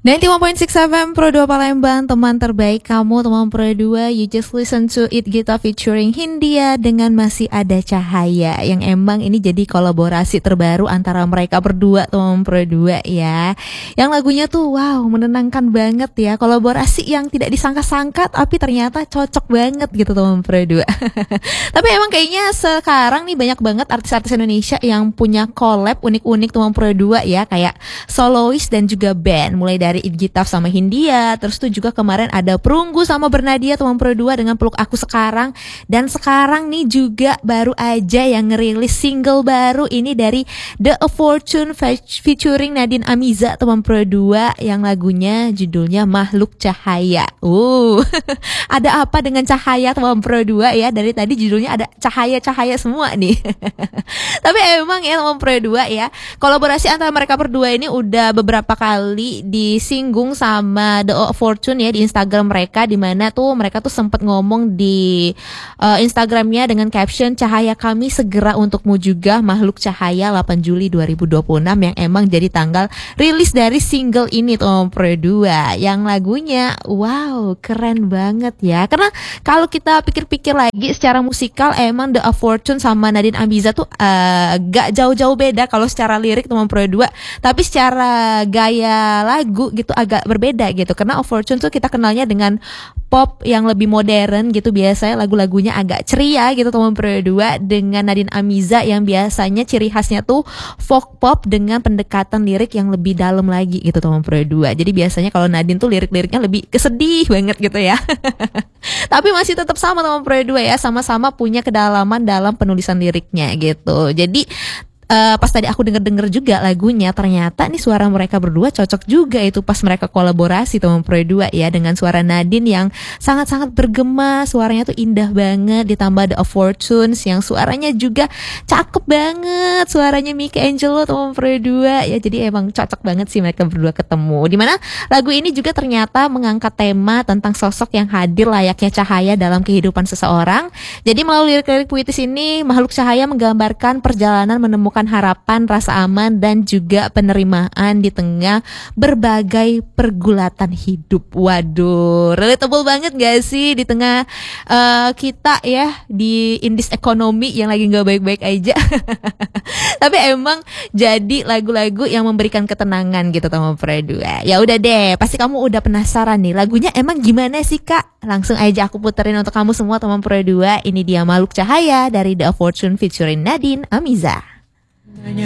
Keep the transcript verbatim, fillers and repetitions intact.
sembilan puluh satu titik enam F M Pro dua Palembang, teman terbaik kamu, teman Pro dua. You just listen to it Gita featuring Hindia dengan Masih Ada Cahaya. Yang emang ini jadi kolaborasi terbaru antara mereka berdua, teman Pro dua ya. Yang lagunya tuh wow, menenangkan banget ya. Kolaborasi yang tidak disangka-sangka tapi ternyata cocok banget gitu, teman Pro dua. Tapi emang kayaknya sekarang nih banyak banget artis-artis Indonesia yang punya collab unik-unik, teman Pro dua ya. Kayak solois dan juga band. Mulai dari It Gitaf sama Hindia, terus tuh juga kemarin ada Perunggu sama Bernadia, teman Pro dua dengan Peluk Aku Sekarang. Dan sekarang nih juga baru aja yang ngerilis single baru ini dari The A Fortune featuring Nadine Amiza, teman Pro dua, yang lagunya judulnya Makhluk Cahaya. Uh, ada apa dengan cahaya, teman Pro dua ya? Dari tadi judulnya ada cahaya-cahaya semua nih. Tapi emang ya, teman Pro dua ya, kolaborasi antara mereka berdua ini udah beberapa kali disinggung sama The Fortune ya di Instagram mereka, di mana tuh mereka tuh sempat ngomong di uh, Instagramnya dengan caption "Cahaya kami segera untukmu juga, Makhluk Cahaya" delapan Juli dua ribu dua puluh enam, yang emang jadi tanggal rilis dari single ini tuh Pro dua, yang lagunya wow keren banget ya. Karena kalau kita pikir-pikir lagi secara musikal, emang The Fortune sama Nadine Amiza tuh uh, gak jauh-jauh beda kalau secara lirik, teman Pro dua, tapi secara gaya lagu gitu agak berbeda gitu. Karena Fortune tuh kita kenalnya dengan pop yang lebih modern gitu, biasanya lagu-lagunya agak ceria gitu, teman Pro dua. Dengan Nadine Amiza yang biasanya ciri khasnya tuh folk pop dengan pendekatan lirik yang lebih dalam lagi gitu, teman Pro dua. Jadi biasanya kalau Nadine tuh lirik-liriknya lebih kesedih banget gitu ya. Tapi masih tetap sama, teman Pro dua ya, sama-sama punya kedalaman dalam penulisan liriknya gitu. Jadi Uh, pas tadi aku denger-denger juga lagunya, ternyata nih suara mereka berdua cocok juga itu pas mereka kolaborasi, teman Pro dua ya, dengan suara Nadine yang sangat-sangat bergema, suaranya tuh indah banget, ditambah The Fortunes yang suaranya juga cakep banget, suaranya Miki Angelo, teman Pro dua ya. Jadi emang cocok banget sih mereka berdua ketemu. Dimana lagu ini juga ternyata mengangkat tema tentang sosok yang hadir layaknya cahaya dalam kehidupan seseorang. Jadi melalui lirik-lirik puitis ini, Makhluk Cahaya menggambarkan perjalanan menemukan harapan, rasa aman, dan juga penerimaan di tengah berbagai pergulatan hidup. Waduh, relatable banget gak sih di tengah uh, kita ya di indis ekonomi yang lagi gak baik-baik aja. Tapi emang jadi lagu-lagu yang memberikan ketenangan gitu, teman Pro dua. Ya udah deh, pasti kamu udah penasaran nih lagunya emang gimana sih Kak? Langsung aja aku puterin untuk kamu semua, teman Pro dua. Ini dia Makhluk Cahaya dari The Fortune featuring Nadine Amiza.